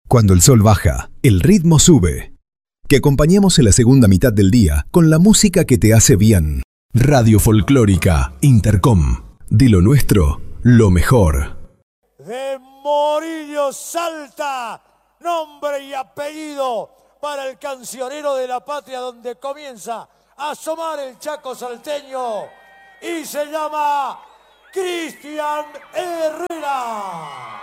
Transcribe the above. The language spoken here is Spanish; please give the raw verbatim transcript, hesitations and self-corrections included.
Cuando el sol baja, el ritmo sube. Que acompañemos en la segunda mitad del día con la música que te hace bien. Radio Folclórica Intercom. De lo nuestro, lo mejor. De Morillo Salta, nombre y apellido para el cancionero de la patria, donde comienza a asomar el Chaco salteño, y se llama Cristian Herrera.